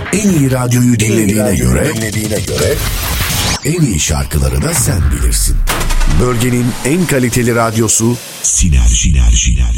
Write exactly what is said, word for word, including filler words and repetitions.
En iyi radyoyu dinlediğine göre, dinlediğine göre en iyi şarkıları da sen bilirsin. Bölgenin en kaliteli radyosu Sinerji. Sinerji.